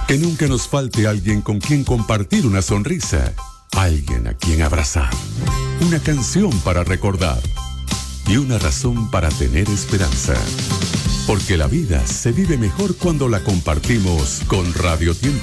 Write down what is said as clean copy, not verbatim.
Que nunca nos falte alguien con quien compartir una sonrisa, alguien a quien abrazar, una canción para recordar y una razón para tener esperanza. Porque la vida se vive mejor cuando la compartimos con Radio Tiempo.